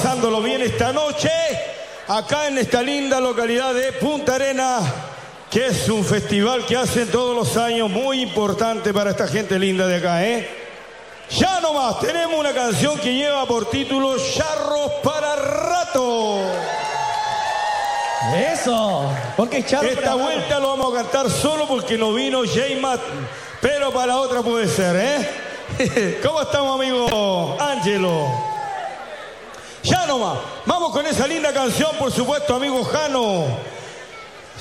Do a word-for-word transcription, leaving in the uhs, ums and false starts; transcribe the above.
pasándolo bien esta noche, acá en esta linda localidad de Punta Arenas, que es un festival que hacen todos los años, muy importante para esta gente linda de acá, ¿eh? Ya nomás, tenemos una canción que lleva por título Charros para Rato. Eso, porque charro Esta vuelta lo vamos a cantar solo porque no vino J Matt, pero para la otra puede ser, ¿eh? ¿Cómo estamos, amigo Ángelo? Ya nomás, vamos con esa linda canción, por supuesto, amigo Jano.